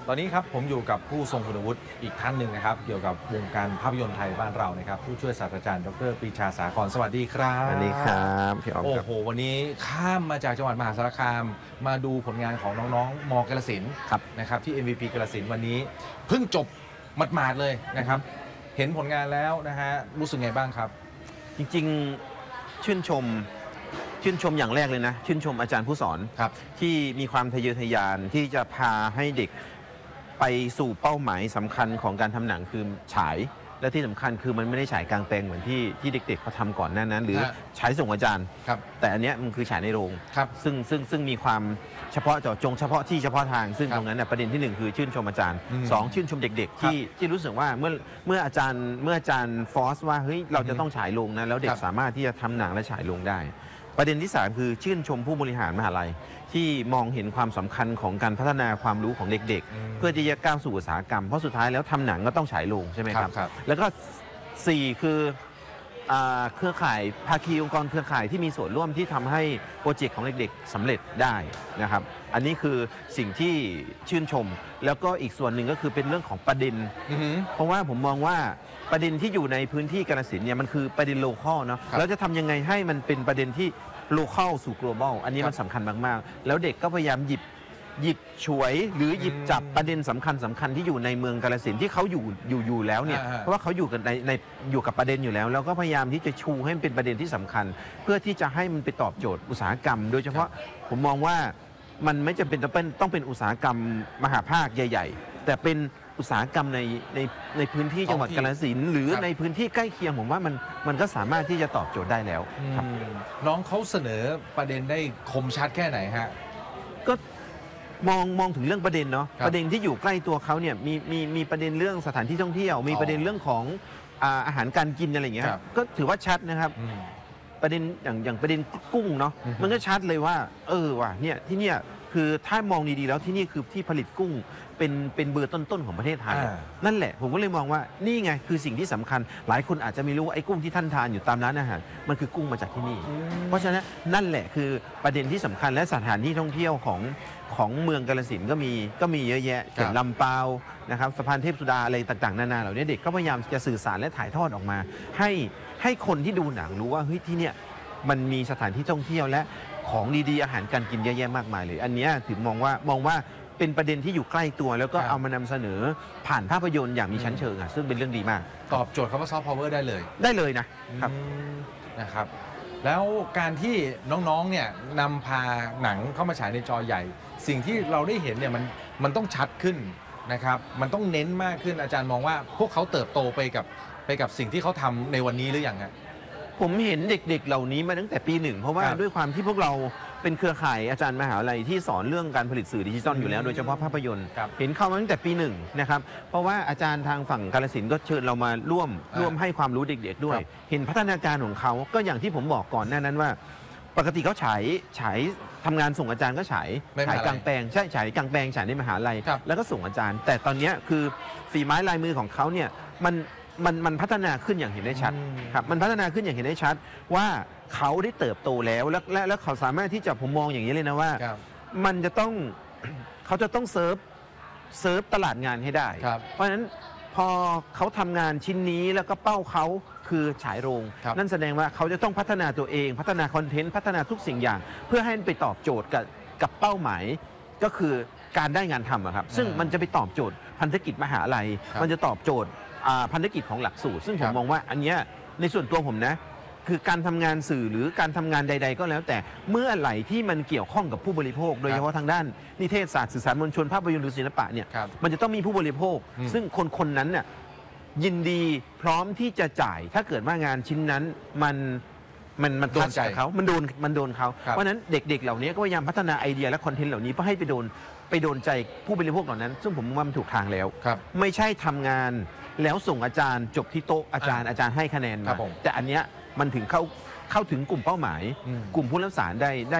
ตอนนี้ครับผมอยู่กับผู้ทรงคุณวุฒิอีกท่านหนึ่งนะครับเกี่ยวกับวงการภาพยนตร์ไทยบ้านเรานะครับผู้ช่วยศาสตราจารย์ดรปรีชาสาครสวัสดีครับสวัสดีครับพี่อ๋อมครับโอ้โหวันนี้ข้ามมาจากจังหวัดมหาสารคามมาดูผลงานของน้องๆมกาฬสินธุ์นะครับที่ MVP กาฬสินธุ์วันนี้เพิ่งจบหมาดๆเลยนะครับเห็นผลงานแล้วนะฮะรู้สึกไงบ้างครับจริงๆชื่นชมอย่างแรกเลยนะชื่นชมอาจารย์ผู้สอนที่มีความทะเยอทะยานที่จะพาให้เด็กไปสู่เป้าหมายสำคัญของการทำหนังคือฉายและที่สำคัญคือมันไม่ได้ฉายกลางแปลงเหมือนที่เด็กๆเขาทำก่อนหน้านั้นหรือฉายส่งอาจารย์แต่อันนี้มันคือฉายในโรงซึ่งมีความเฉพาะเจาะจงเฉพาะที่เฉพาะทางซึ่งตรงนั้นประเด็นที่1คือชื่นชมอาจารย์2ชื่นชมเด็กๆที่รู้สึกว่าเมื่ออาจารย์ฟอสว่าเฮ้ยเราจะต้องฉายโรงนะแล้วเด็กสามารถที่จะทำหนังและฉายโรงได้ประเด็นที่3คือชื่นชมผู้บริหารมหาลัยที่มองเห็นความสำคัญของการพัฒนาความรู้ของเด็กๆเพื่อที่จะก้าวสู่อุตสาหกรรมเพราะสุดท้ายแล้วทำหนังก็ต้องฉายโรงใช่ไหมครับแล้วก็4คือเครือข่ายภาคีองค์กรเครือข่ายที่มีส่วนร่วมที่ทำให้โปรเจกต์ของเด็กๆสำเร็จได้นะครับอันนี้คือสิ่งที่ชื่นชมแล้วก็อีกส่วนหนึ่งก็คือเป็นเรื่องของประเด็นเพราะว่าผมมองว่าประเด็นที่อยู่ในพื้นที่กาฬสินธุ์เนี่ยมันคือประเด็นโลคอลเนาะแล้วจะทำยังไงให้มันเป็นประเด็นที่โลคอลสู่ global อันนี้มันสำคัญมากๆแล้วเด็กก็พยายามหยิบฉวยหรือหยิบจับประเด็นสำคัญที่อยู่ในเมืองกาฬสินธุ์ที่เขาอยู่แล้วเนี่ยเพราะว่าเขาอยู่กันอยู่กับประเด็นอยู่แล้วแล้วก็พยายามที่จะชูให้มันเป็นประเด็นที่สำคัญเพื่อที่จะให้มันไปตอบโจทย์อุตสาหกรรมโดยเฉพาะผมมองว่ามันไม่จำเป็นต้องเป็นอุตสาหกรรมมหาภาคใหญ่ๆแต่เป็นอุตสาหกรรมในพื้นที่จังหวัดกาฬสินธุ์หรือในพื้นที่ใกล้เคียงผมว่ามันก็สามารถที่จะตอบโจทย์ได้แล้วครับน้องเขาเสนอประเด็นได้คมชัดแค่ไหนฮะก็มองถึงเรื่องประเด็นเนาะประเด็นที่อยู่ใกล้ตัวเขาเนี่ยมีประเด็นเรื่องสถานที่ท่องเที่ยวมีประเด็นเรื่องของอาหารการกินอะไรอย่างเงี้ยก็ถือว่าชัดนะครับประเด็นอย่างประเด็นกุ้งเนาะมันก็ชัดเลยว่าว่ะเนี่ยที่เนี่ยคือถ้ามองดีๆแล้วที่นี่คือที่ผลิตกุ้งเป็นเบอร์ต้นๆของประเทศไทยนั่นแหละผมก็เลยมองว่านี่ไงคือสิ่งที่สำคัญหลายคนอาจจะไม่รู้ว่าไอ้กุ้งที่ท่านทานอยู่ตามร้านอาหารมันคือกุ้งมาจากที่นี่เพราะฉะนั้นนั่นแหละคือประเด็นที่สำคัญและสถานที่ท่องเที่ยวของเมืองกาฬสินธุ์ก็มีเยอะแยะเขื่อนลำปาวนะครับสะพานเทพสุดาอะไรต่างๆนานาเหล่านี้เด็กก็พยายามจะสื่อสารและถ่ายทอดออกมาให้คนที่ดูหนังรู้ว่าเฮ้ยที่เนี่ยมันมีสถานที่ท่องเที่ยวและของดีๆอาหารการกินเยอะแยะมากมายเลยอันนี้ถึงมองว่าเป็นประเด็นที่อยู่ใกล้ตัวแล้วก็เอามานำเสนอผ่านภาพยนตร์อย่างมีชั้นเชิงซึ่งเป็นเรื่องดีมากตอบโจทย์คำว่าซอฟต์พาวเวอร์ได้เลยนะครับแล้วการที่น้องๆเนี่ยนำพาหนังเข้ามาฉายในจอใหญ่สิ่งที่เราได้เห็นเนี่ยมันต้องชัดขึ้นนะครับมันต้องเน้นมากขึ้นอาจารย์มองว่าพวกเขาเติบโตไปกับสิ่งที่เขาทำในวันนี้หรือยังฮะผมเห็นเด็กๆเหล่านี้มาตั้งแต่ปี1เพราะว่าด้วยความที่พวกเราเป็นเครือข่ายอาจารย์มหาวิทยาลัยที่สอนเรื่องการผลิตสื่อดิจิทัลอยู่แล้วโดยเฉพาะภาพยนตร์เห็นเข้ามาตั้งแต่ปี1นะครับเพราะว่าอาจารย์ทางฝั่งกาฬสินธุ์ก็เชิญเรามาร่วมให้ความรู้เด็กๆด้วยเห็นพัฒนาการของเขาก็อย่างที่ผมบอกก่อนหน้านั้นว่าปกติเขาฉายทำงานส่งอาจารย์ก็ฉายกลางแปลงใช่ฉายกลางแปลงฉายในมหาวิทยาลัยแล้วก็ส่งอาจารย์แต่ตอนนี้คือฝีไม้ลายมือของเขาเนี่ยมันพัฒนาขึ้นอย่างเห็นได้ชัดครับมันพัฒนาขึ้นอย่างเห็นได้ชัดว่าเขาได้เติบโตแล้วแล้วเขาสามารถที่จะผมมองอย่างนี้เลยนะว่ามันจะต้องเขาจะต้องเซิร์ฟตลาดงานให้ได้เพราะฉะนั้นพอเขาทำงานชิ้นนี้แล้วก็เป้าเขาคือฉายโรงนั่นแสดงว่าเขาจะต้องพัฒนาตัวเองพัฒนาคอนเทนต์พัฒนาทุกสิ่งอย่างเพื่อให้ไปตอบโจทย์กับเป้าหมายก็คือการได้งานทำครับซึ่งมันจะไปตอบโจทย์พันธกิจมหาลัยมันจะตอบโจทย์พันธกิจของหลักสูตรซึ่งผมมองว่าอันนี้ในส่วนตัวผมนะคือการทำงานสื่อหรือการทำงานใดๆก็แล้วแต่เมื่อไหร่ที่มันเกี่ยวข้องกับผู้บริโภคโดยเฉพาะทางด้านนิเทศศาสตร์สื่อสารมวลชนภาพยนตร์หรือศิลปะเนี่ยมันจะต้องมีผู้บริโภคซึ่งคนนั้นน่ะยินดีพร้อมที่จะจ่ายถ้าเกิดว่างานชิ้นนั้นมันโดนใจเขามันโดนเขาเพราะฉะนั้นเด็กๆเหล่านี้ก็พยายามพัฒนาไอเดียและคอนเทนต์เหล่านี้เพื่อให้ไปโดนใจผู้บริโภคเหล่านั้นซึ่งผมว่ามันถูกทางแล้วไม่ใช่ทำงานแล้วส่งอาจารย์จบที่โต๊ะอาจารย์ให้คะแนนมาแต่อันเนี้ยมันถึงเข้าถึงกลุ่มเป้าหมายกลุ่มผู้รับสาร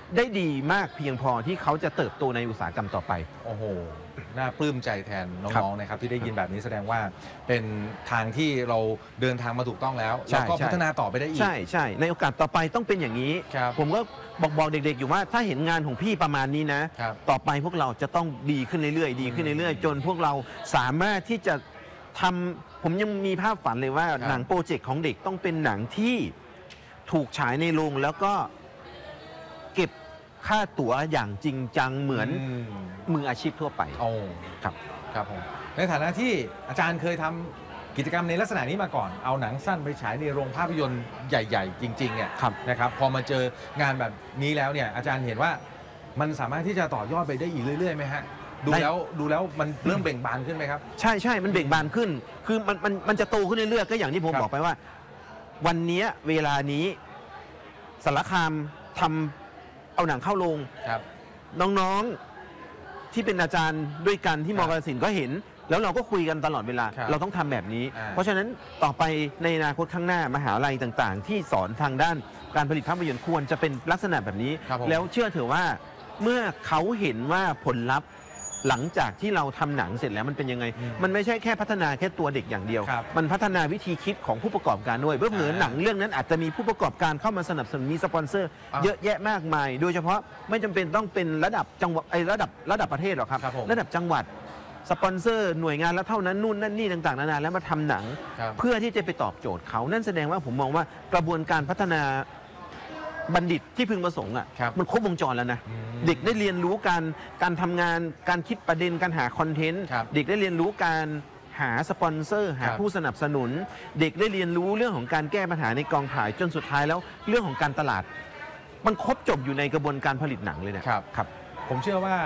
ได้ดีมากเพียงพอที่เขาจะเติบโตในอุตสาหกรรมต่อไปโอ้โหน่าปลื้มใจแทนน้องๆนะครับที่ได้ยินแบบนี้แสดงว่าเป็นทางที่เราเดินทางมาถูกต้องแล้วแล้วก็พัฒนาต่อไปได้อีกใช่ในโอกาสต่อไปต้องเป็นอย่างนี้ผมก็บอกเด็กๆอยู่ว่าถ้าเห็นงานของพี่ประมาณนี้นะต่อไปพวกเราจะต้องดีขึ้นเรื่อยๆดีขึ้นเรื่อยๆจนพวกเราสามารถที่จะทำผมยังมีภาพฝันเลยว่าหนังโปรเจกต์ของเด็กต้องเป็นหนังที่ถูกฉายในโรงแล้วก็เก็บค่าตั๋วอย่างจริงจังเหมือนมืออาชีพทั่วไปโอ้ครับผมในฐานะที่อาจารย์เคยทำกิจกรรมในลักษณะนี้มาก่อนเอาหนังสั้นไปฉายในโรงภาพยนตร์ใหญ่ๆจริงๆเนี่ยนะครับพอมาเจองานแบบนี้แล้วเนี่ยอาจารย์เห็นว่ามันสามารถที่จะต่อยอดไปได้อีกเรื่อยๆไหมฮะดูแล้วมันเริ่มเบ่งบานขึ้นไหมครับใช่มันเบ่งบานขึ้นคือมันจะโตขึ้นเรื่อยๆก็อย่างที่ผมบอกไปว่าวันนี้เวลานี้สารคามทำเอาหนังเข้าโรงน้องๆที่เป็นอาจารย์ด้วยกันที่มกสินก็เห็นแล้วเราก็คุยกันตลอดเวลาเราต้องทำแบบนี้เพราะฉะนั้นต่อไปในอนาคตข้างหน้ามหาลัยต่างๆที่สอนทางด้านการผลิตภาพยนตร์ควรจะเป็นลักษณะแบบนี้แล้วเชื่อเถอะว่าเมื่อเขาเห็นว่าผลลัพธ์หลังจากที่เราทำหนังเสร็จแล้วมันเป็นยังไงมันไม่ใช่แค่พัฒนาแค่ตัวเด็กอย่างเดียวมันพัฒนาวิธีคิดของผู้ประกอบการด้วยเพื่อเผื่อหนังเรื่องนั้นอาจจะมีผู้ประกอบการเข้ามาสนับสนุนมีสปอนเซอร์เยอะแยะมากมายโดยเฉพาะไม่จำเป็นต้องเป็นระดับจังหวัดระดับประเทศหรอกครับระดับจังหวัดสปอนเซอร์หน่วยงานแล้วเท่านั้นนู่นนั่นนี่ต่างๆนานาแล้วมาทำหนังเพื่อที่จะไปตอบโจทย์เขานั่นแสดงว่าผมมองว่ากระบวนการพัฒนาบัณฑิตที่พึงประสงค์มันครบวงจรแล้วนะเด็กได้เรียนรู้การทำงานการคิดประเด็นการหาคอนเทนต์เด็กได้เรียนรู้การหาสปอนเซอร์หาผู้สนับสนุนเด็กได้เรียนรู้เรื่องของการแก้ปัญหาในกองถ่ายจนสุดท้ายแล้วเรื่องของการตลาดมันครบจบอยู่ในกระบวนการผลิตหนังเลยนะครับผมเชื่อว่า